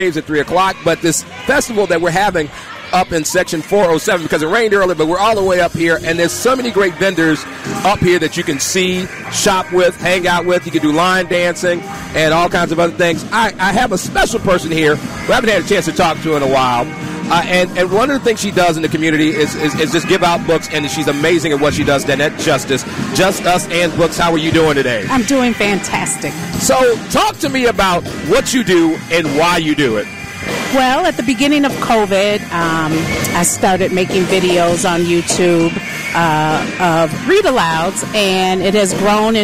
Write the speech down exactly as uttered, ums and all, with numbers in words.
at three o'clock, but this festival that we're having up in section four oh seven, because it rained earlier, but we're all the way up here, and there's so many great vendors up here that you can see, shop with, hang out with. You can do line dancing and all kinds of other things. I, I have a special person here who I haven't had a chance to talk to in a while. Uh, and, and one of the things she does in the community is, is, is just give out books, and she's amazing at what she does. Danette Justice, Just Us and Books. How are you doing today? I'm doing fantastic. So talk to me about what you do and why you do it. Well, at the beginning of COVID, um, I started making videos on YouTube uh, of read-alouds, and it has grown